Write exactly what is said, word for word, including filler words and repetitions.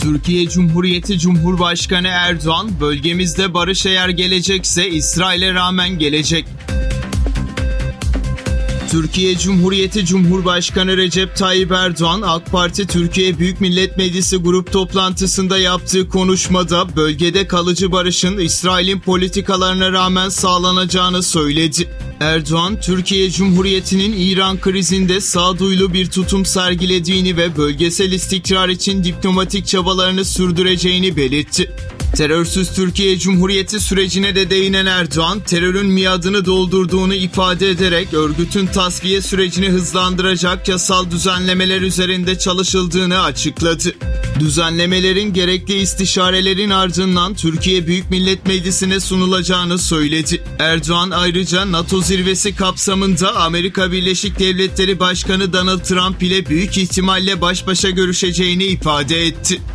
Türkiye Cumhuriyeti Cumhurbaşkanı Erdoğan, bölgemizde barış eğer gelecekse İsrail'e rağmen gelecek. Türkiye Cumhuriyeti Cumhurbaşkanı Recep Tayyip Erdoğan, AK Parti Türkiye Büyük Millet Meclisi grup toplantısında yaptığı konuşmada bölgede kalıcı barışın İsrail'in politikalarına rağmen sağlanacağını söyledi. Erdoğan, Türkiye Cumhuriyeti'nin İran krizinde sağduyulu bir tutum sergilediğini ve bölgesel istikrar için diplomatik çabalarını sürdüreceğini belirtti. Terörsüz Türkiye Cumhuriyeti sürecine de değinen Erdoğan, terörün miadını doldurduğunu ifade ederek örgütün tasfiye sürecini hızlandıracak yasal düzenlemeler üzerinde çalışıldığını açıkladı. Düzenlemelerin gerekli istişarelerin ardından Türkiye Büyük Millet Meclisi'ne sunulacağını söyledi. Erdoğan ayrıca NATO zirvesi kapsamında Amerika Birleşik Devletleri Başkanı Donald Trump ile büyük ihtimalle baş başa görüşeceğini ifade etti.